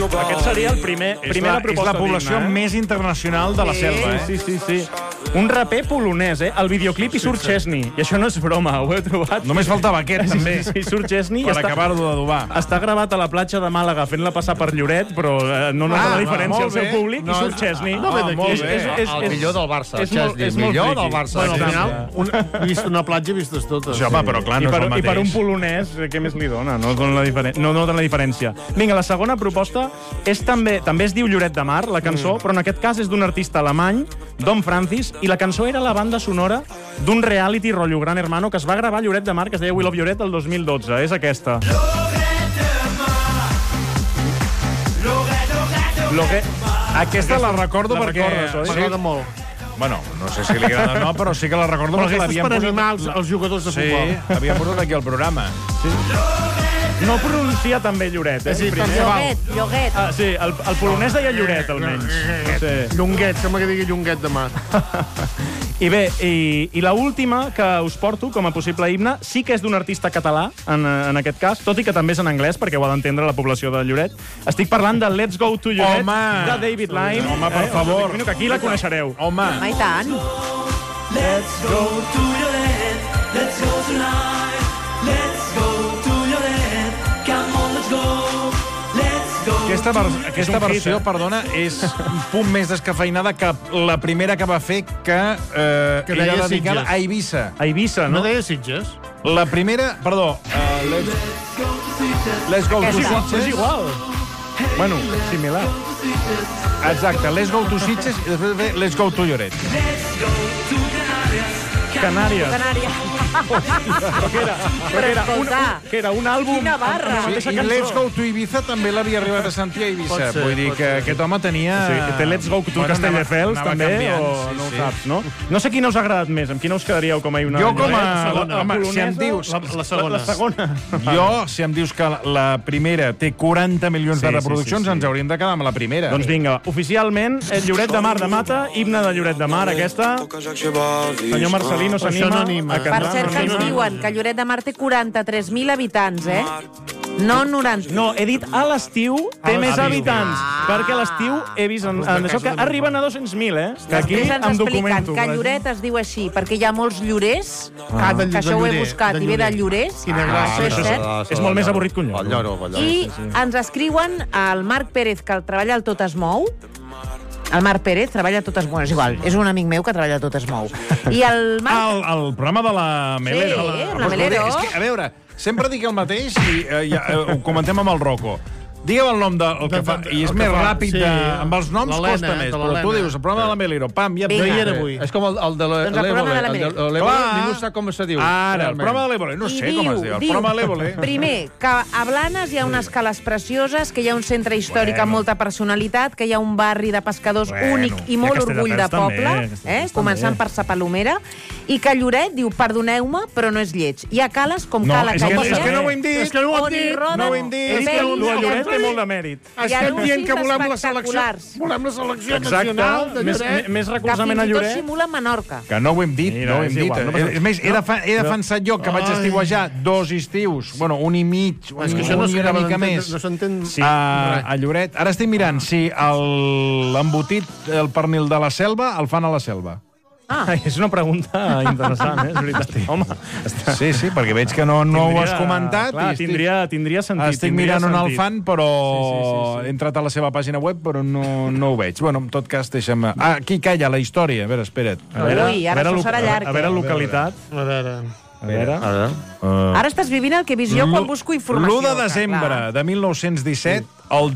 Aquest seria el primera proposta. És la població més internacional de la selva, eh? Sí. Un raper polonès, eh? El videoclip hi surt Chesney. I això no és broma, ho he trobat. Només faltava aquest, també. Sí, surt Chesney. Per acabar-ho d'adobar. Està gravat a la platja de Màlaga fent-la passar per Lloret, però no nota la diferència al seu públic, i surt Chesney. Molt bé. El millor del Barça, Chesney. És molt Millor friqui. del Barça. Bueno, al final, he vist una platja i vistes totes. Sí, home, però clar, no és el mateix. I per un polonès, què més li dona? No dona la diferència. Vinga, la segona proposta és també es diu Lloret de Mar, la cançó, però en aquest cas és d'un artista alemany, Dom Francis, i la cançó era la banda sonora d'un reality rotllo Gran Hermano que es va gravar a Lloret de Mar, que es deia We Love Lloret el 2012. És aquesta. Aquesta la recordo perquè... M'agrada molt. Bueno, no sé si li agrada o no, però sí que la recordo Però perquè aquesta és l'havien per posat... animar els jugadors de futbol. Sí, havien posat aquí al programa. No pronuncia també Lloret, eh? Sí, Lloguet. Ah, sí, el polonès deia Lloret, almenys. Sí. Llonguet, sembla que digui Llonguet de Mar. I bé, i l'última que us porto com a possible himne sí que és d'un artista català, en aquest cas, tot i que també és en anglès, perquè ho ha d'entendre la població de Lloret. Estic parlant de Let's Go to Lloret, de David Lime. Home, per favor. Que aquí la coneixereu. Home. I tant. Let's go to Lloret, let's go tonight. Let's go to Lloret, come on, let's go. Aquesta versió, perdona, és un punt més descafeinada que la primera que va fer que era dedicada a Eivissa. A Eivissa, no? No deia Sitges? La primera, perdó, Let's Go to Sitges. És igual. Bueno, similar. Exacte, Let's Go to Sitges i després ve Let's Go to Lloret. Canàries. Però Que era un àlbum... Quina barra. I Let's Go to Ibiza també l'havia arribat a sentir a Eivissa. Vull dir que aquest home tenia... Sí, té Let's Go to Castelldefels, també, o no ho saps, no? No sé quina us ha agradat més, amb quina us quedaríeu com a una... Jo com a... Home, si em dius... La segona. Jo, si em dius que la primera té 40 milions de reproduccions, ens hauríem de quedar amb la primera. Doncs vinga, oficialment, el Lloret de Mar de Mata, himne de Lloret de Mar, aquesta. Senyor Marcelino s'anima a Per cantar. cert, que ens diuen que Lloret de Mar té 43.000 habitants, eh? No 90. No, he dit a l'estiu té més habitants, perquè a l'estiu he vist en això que arriben a 200.000, eh? Que aquí Després ens em expliquen documento. que Lloret es diu així perquè hi ha molts llorers, de que això ho he llorer, buscat, de i ve de llorer. llorers. Quina gràcia. Això és cert. És molt més avorrit que un lloro. El lloro. I ens escriuen el Marc Pérez, que treballa al Tot es mou. El Marc Pérez treballa a Tot es mou, és igual. És un amic meu que treballa a Tot es mou. I el Marc... El programa de la Melero. Sí, la Melero. És que, a veure, sempre dic el mateix i ho comentem amb el Rocco. Digue'm el nom del que fa, i és més ràpid, amb els noms costa més, però tu dius, el programa de la Melero, pam, ja... Vinga. No hi era avui. És com el de Doncs el programa de la Melero. l'Évole, ningú sap com se diu. Ara, el programa de l'Évole, no sé com es diu, el programa de l'Évole. Primer, que a Blanes hi ha unes cales precioses, que hi ha un centre històric amb molta personalitat, que hi ha un barri de pescadors únic i molt orgull de poble, començant per Sa Palomera, i que Lloret diu, perdoneu-me, però no és lleig. Hi ha cales com Cala Canyella, és que no ho hem dit. És que no ho hem dit. No ho hem dit. És que Lloret té molt de mèrit. Estem dient que volem la espectaculars. selecció nacional de Lloret. Més que recolzament a fins i tot Lloret. simula Menorca. Que no ho hem dit, Mira, no ho hem és dit. igual, no passa És més, he defensat jo que vaig estiuejar 2 estius, bueno, un i mig, És que això no una s'acaba mica d'entendre, més, no s'entén. a Lloret. Ara estic mirant si l'embotit, el pernil de la selva, el fan a la selva. És una pregunta interessant, és veritat. Home, Sí, perquè veig que no ho has comentat. Clar, tindria sentit. Estic mirant on el fan, però he entrat a la seva pàgina web, però no ho veig. Bueno, en tot cas, deixa'm... Aquí calla la història. A veure, espera't. Ui, ara això serà llarg. A veure, localitat. A veure... A veure... Ara estàs vivint el que he vist jo quan busco informació. L'1 de desembre de 1917, el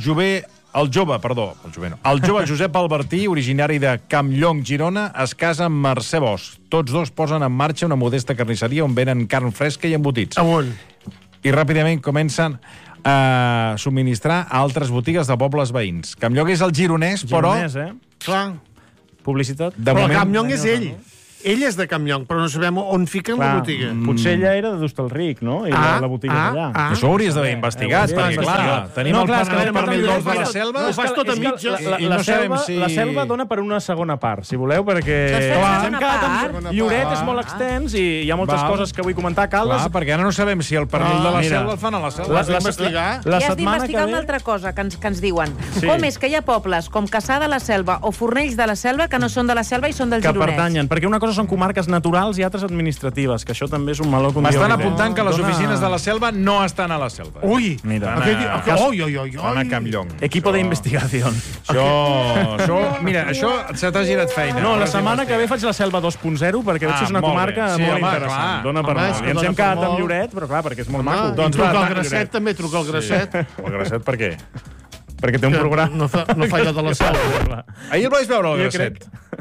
jove Josep Albertí, originari de Campllong, Girona, es casa amb Mercè Bosch. Tots dos posen en marxa una modesta carnisseria on venen carn fresca i embotits. Amunt. I ràpidament comencen a subministrar a altres botigues de pobles veïns. Campllong és el gironès, però... Gironès, Clar. Publicitat. De Però moment... Campllong és ell. Ell és de Campllong, però no sabem on fiquen la botiga. Potser ella era d'Hostalric, no? I la botiga és allà. Això ho hauries d'haver investigat, perquè, clar, tenim el pernil dolç de la selva... Ho fas tot a mitges. La selva dona per una segona part, si voleu, perquè... Lloret és molt extens i hi ha moltes coses que vull comentar. Clar, perquè ara no sabem si el pernil de la selva el fan a la selva. Has d'investigar. I has d'investigar una altra cosa que ens diuen. Com és que hi ha pobles com Cassà de la Selva o Fornells de la Selva que no són de la Selva i són del Gironès? Que pertanyen, perquè una cosa són comarques naturals i altres administratives, que això també és un meló que un dia... M'estan apuntant que les oficines de la selva no estan a la selva. Ui! Mira. Van a Campllong. Equipo de investigación. Mira, això se t'ha girat feina. No, la setmana que ve faig la selva 2.0 perquè veig que és una comarca molt interessant. Dona per molt. I ens hem quedat amb Lloret, però clar, perquè és molt maco. Doncs truca al Grasset, també truca al Grasset. El Grasset per què? Perquè té un programa... No fa allò de la selva. Ahir el vaig veure, el Grasset.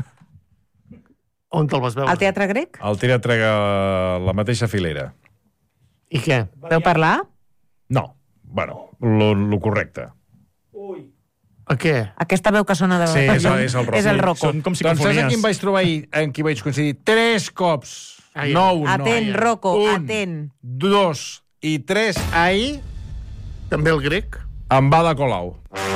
On te'l vas veure? Al Teatre Grec? Al Teatre la mateixa filera. I què? Veu parlar? No, bueno, lo correcte. A què? Aquesta veu que sona de... Sí, és el Rocco. És el Rocco. Són com Doncs saps psicofonies. en qui em vaig trobar ahir? En qui vaig coincidir 3 cops. No un, Atent, Rocco, 1, atent. 2 i 3 ahir També el grec? amb Ada Colau.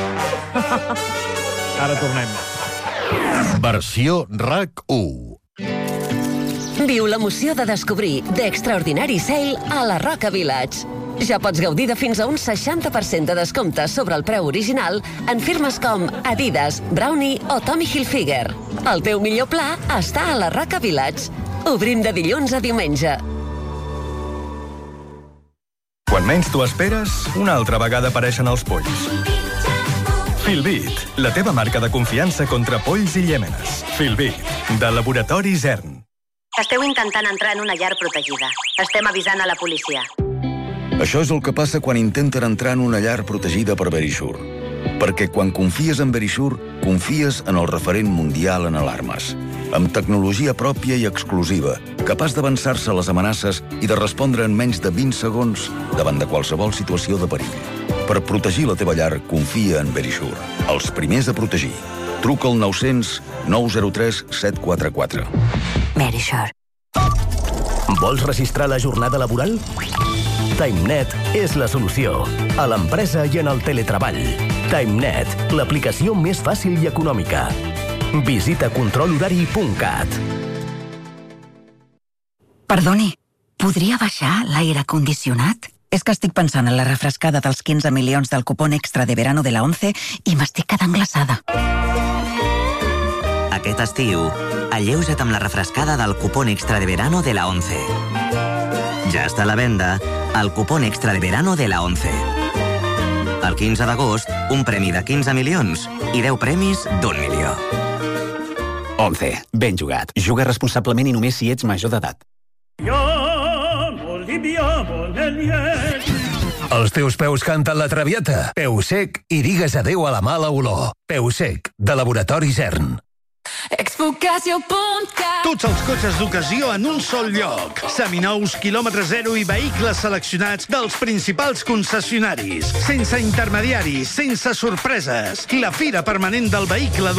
Ara tornem. Versió RAC1. Viu l'emoció de descobrir The Extraordinary Sale a la Roca Village. Ja pots gaudir de fins a un 60% de descompte sobre el preu original en firmes com Adidas, Brownie o Tommy Hilfiger. El teu millor pla està a la Roca Village. Obrim de dilluns a diumenge. Quan menys t'ho esperes, una altra vegada apareixen els polls. Filbit, la teva marca de confiança contra polls i llèmenes. Filbit, de Laboratori Zern. Esteu intentant entrar en una llar protegida. Estem avisant a la policia. Això és el que passa quan intenten entrar en una llar protegida per Verisure. Perquè quan confies en Verisure, confies en el referent mundial en alarmes. Amb tecnologia pròpia i exclusiva, capaç d'avançar-se a les amenaces i de respondre en menys de 20 segons davant de qualsevol situació de perill. Per protegir la teva llar, confia en Verisure. Els primers a protegir. Truca al 900 903 744. Verisure. Vols registrar la jornada laboral? TimeNet és la solució. A l'empresa i en el teletreball. TimeNet, l'aplicació més fàcil i econòmica. Visita controlhorari.cat. Perdoni, podria baixar l'aire condicionat? És que estic pensant en la refrescada dels 15 milions del cupón extra de verano de la 11 i m'estic quedant glaçada. Aquest estiu, alleuja't amb la refrescada del cupón extra de verano de la 11. Ja està a la venda el cupón extra de verano de la 11. El 15 d'agost, un premi de 15 milions i 10 premis d'1 milió. 11. Ben jugat. Juga responsablement i només si ets major d'edat. Els teus peus canten la traviata. Peu sec i digues adeu a la mala olor. Peu sec, de Laboratori Zern. Tots els cotxes d'ocasió en un sol lloc. Seminous, quilòmetre zero i vehicles seleccionats dels principals concessionaris. Sense intermediaris, sense sorpreses. La fira permanent del vehicle